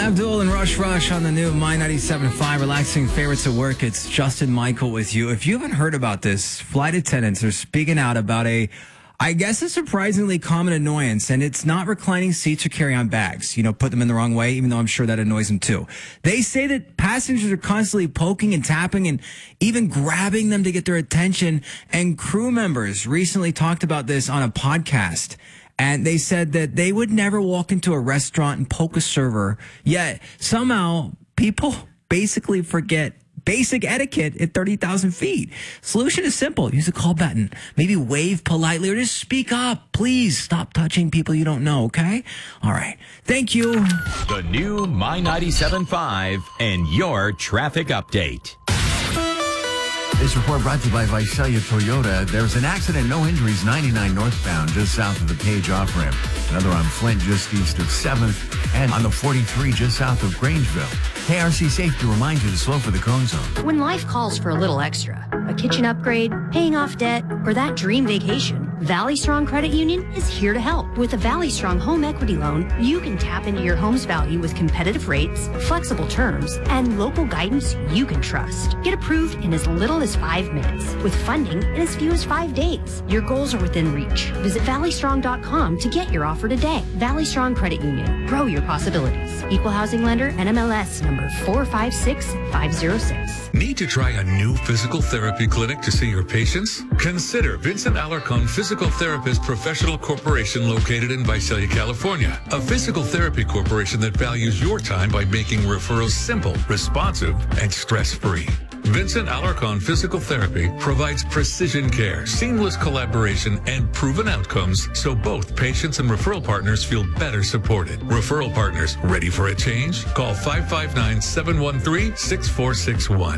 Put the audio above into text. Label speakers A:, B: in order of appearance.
A: Abdul and Rush Rush on the new My 97.5 relaxing favorites at work. It's Justin Michael with you. If you haven't heard about this, flight attendants are speaking out about I guess a surprisingly common annoyance, and it's not reclining seats or carry-on bags. Put them in the wrong way, even though I'm sure that annoys them too. They say that passengers are constantly poking and tapping and even grabbing them to get their attention, and crew members recently talked about this on a podcast. And they said that they would never walk into a restaurant and poke a server, yet somehow people basically forget basic etiquette at 30,000 feet. Solution is simple. Use the call button. Maybe wave politely or just speak up. Please stop touching people you don't know, okay? All right. Thank you.
B: The new My 97.5 and your traffic update.
C: This report brought to you by Visalia Toyota. There's an accident, no injuries, 99 northbound, just south of the Page off-ramp. Another on Flint, just east of 7th, and on the 43, just south of Grangeville. KRC Safety reminds you to slow for the cone zone.
D: When life calls for a little extra, a kitchen upgrade, paying off debt, or that dream vacation, Valley Strong Credit Union is here to help. With a Valley Strong home equity loan, you can tap into your home's value with competitive rates, flexible terms, and local guidance you can trust. Get approved in as little as 5 minutes, with funding in as few as 5 days. Your goals are within reach. Visit valleystrong.com to get your offer today. Valley Strong Credit Union. Grow your possibilities. Equal housing lender, NMLS number 456506.
E: Need to try a new physical therapy clinic to see your patients? Consider Vincent Alarcon Physical Therapist Professional Corporation located in Visalia, California. A physical therapy corporation that values your time by making referrals simple, responsive, and stress-free. Vincent Alarcon Physical Therapy provides precision care, seamless collaboration, and proven outcomes so both patients and referral partners feel better supported. Referral partners ready for a change? Call 559-713-6461.